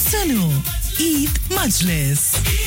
Sano Eid Majlis.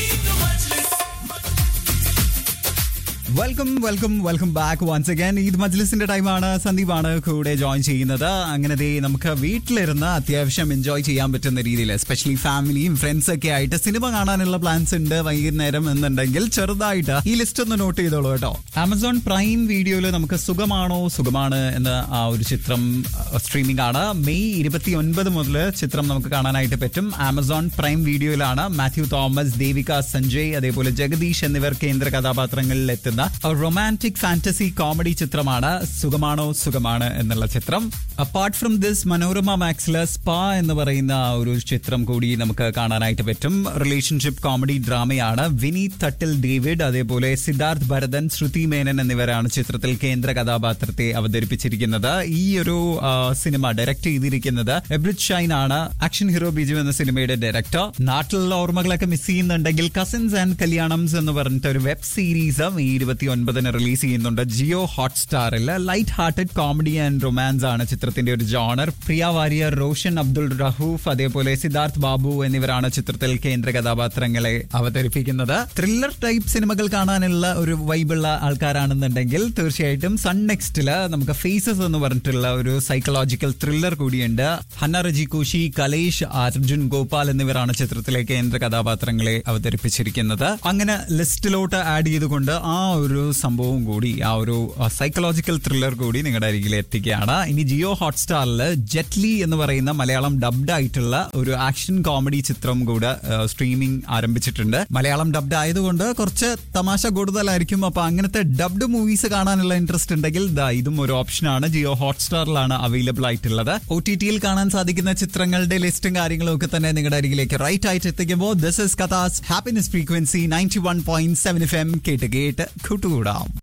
Welcome back once again. Eid മജ്ലിസിന്റെ ടൈമാണ്. സന്ദീപാണ് കൂടെ join ചെയ്യുന്നത്. അങ്ങനെ നമുക്ക് വീട്ടിലിരുന്ന് അത്യാവശ്യം എൻജോയ് ചെയ്യാൻ പറ്റുന്ന രീതിയിൽ എസ്പെഷ്യലി ഫാമിലിയും ഫ്രണ്ട്സ് ഒക്കെ ആയിട്ട് സിനിമ കാണാനുള്ള പ്ലാൻസ് ഉണ്ട് വൈകുന്നേരം എന്നുണ്ടെങ്കിൽ ചെറുതായിട്ട് ഈ ലിസ്റ്റ് ഒന്ന് നോട്ട് ചെയ്തോളൂ കേട്ടോ. ആമസോൺ പ്രൈം വീഡിയോയിൽ നമുക്ക് സുഖമാണ് എന്ന ആ ഒരു ചിത്രം സ്ട്രീമിംഗ് ആണ്. മെയ് 29 മുതൽ ചിത്രം നമുക്ക് കാണാനായിട്ട് പറ്റും. Amazon prime വീഡിയോയിലാണ്. Mathew Thomas, Devika Sanjay, അതേപോലെ ജഗദീഷ് എന്നിവർ കേന്ദ്ര കഥാപാത്രങ്ങളിൽ എത്തുന്ന റൊമാൻറ്റിക് ഫാന്റസി കോമഡി ചിത്രമാണ് സുഖമാണ് എന്നുള്ള ചിത്രം. Apart from this, Manorama മാക്സില് spa എന്ന് പറയുന്ന ഒരു ചിത്രം കൂടി നമുക്ക് കാണാനായിട്ട് പറ്റും. Relationship comedy ഡ്രാമയാണ്. വിനീത് തട്ടിൽ ഡേവിഡ്, അതേപോലെ സിദ്ധാർത്ഥ് ഭരതൻ, ശ്രുതി മേനൻ എന്നിവരാണ് ചിത്രത്തിൽ കേന്ദ്ര കഥാപാത്രത്തെ അവതരിപ്പിച്ചിരിക്കുന്നത്. ഈ ഒരു സിനിമ ഡയറക്ട് ചെയ്തിരിക്കുന്നത് എബ്രിഡ് ഷൈൻ ആണ്. ആക്ഷൻ ഹീറോ ബിജു എന്ന സിനിമയുടെ ഡയറക്ടർ. നാട്ടിലുള്ള ഓർമ്മകളൊക്കെ മിസ് ചെയ്യുന്നുണ്ടെങ്കിൽ കസിൻസ് ആൻഡ് കല്യാണംസ് എന്ന് പറഞ്ഞിട്ട് ഒരു വെബ് സീരീസ് മെയ് 29 റിലീസ് ചെയ്യുന്നുണ്ട് Jio ഹോട്ട്സ്റ്റാറിൽ. Light hearted comedy and romance ആണ് ചിത്രത്തിന്റെ ഒരു ജോണർ. പ്രിയ വാര്യർ, റോഷൻ അബ്ദുൾ റഹൂഫ്, അതേപോലെ സിദ്ധാർത്ഥ് ബാബു എന്നിവരാണ് ചിത്രത്തിൽ കേന്ദ്ര കഥാപാത്രങ്ങളെ അവതരിപ്പിക്കുന്നത്. ത്രില്ലർ ടൈപ്പ് സിനിമകൾ കാണാനുള്ള ഒരു വൈബുള്ള ആൾക്കാരാണെന്നുണ്ടെങ്കിൽ തീർച്ചയായിട്ടും സൺ നെക്സ്റ്റില് നമുക്ക് ഫേസസ് എന്ന് പറഞ്ഞിട്ടുള്ള ഒരു സൈക്കോളജിക്കൽ ത്രില്ലർ കൂടിയുണ്ട്. ഹന്ന റജി കോശി, കലേഷ്, അർജുൻ ഗോപാൽ എന്നിവരാണ് ചിത്രത്തിലെ കേന്ദ്ര കഥാപാത്രങ്ങളെ അവതരിപ്പിച്ചിരിക്കുന്നത്. അങ്ങനെ ലിസ്റ്റിലോട്ട് ആഡ് ചെയ്തുകൊണ്ട് ആ ഒരു സംഭവം കൂടി, ആ ഒരു സൈക്കോളജിക്കൽ ത്രില്ലർ കൂടി നിങ്ങളുടെ അരികിൽ എത്തിക്കുകയാണ്. ഇനി ജിയോ ഹോട്ട്സ്റ്റാറിൽ ജെറ്റ്ലി എന്ന് പറയുന്ന മലയാളം ഡബ്ഡ് ആയിട്ടുള്ള ഒരു ആക്ഷൻ കോമഡി ചിത്രം കൂടെ സ്ട്രീമിംഗ് ആരംഭിച്ചിട്ടുണ്ട്. മലയാളം ഡബ്ഡ് ആയതുകൊണ്ട് കുറച്ച് തമാശ കൂടുതലായിരിക്കും. അപ്പൊ അങ്ങനത്തെ ഡബ്ഡ് മൂവീസ് കാണാനുള്ള ഇൻട്രസ്റ്റ് ഉണ്ടെങ്കിൽ ഇതും ഒരു ഓപ്ഷനാണ്. ജിയോ ഹോട്ട്സ്റ്റാറിലാണ് അവൈലബിൾ ആയിട്ടുള്ളത്. OTT-യിൽ കാണാൻ സാധിക്കുന്ന ചിത്രങ്ങളുടെ ലിസ്റ്റും കാര്യങ്ങളും ഒക്കെ തന്നെ നിങ്ങളുടെ അരികിലേക്ക് റൈറ്റ് ആയിട്ട് എത്തിക്കുമ്പോൾ this is കഥാസ് happiness frequency 91.7 FM കേട്ട് കൂട്ടുകൂടാം.